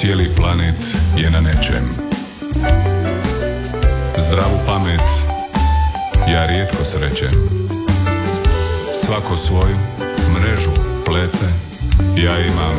cijeli planet je na nečem. Zdravu pamet ja rijetko srećem. Svako svoju mrežu plete, ja imam